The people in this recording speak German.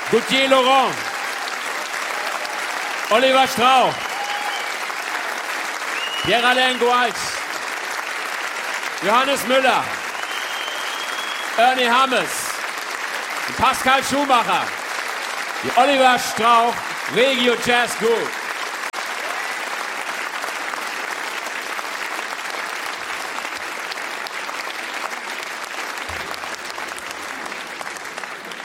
Gauthier Laurent, Oliver Strauch, Pierre-Alain Goalz, Johannes Müller, Ernie Hammes, Pascal Schumacher, die Oliver Strauch Regio Jazz Group.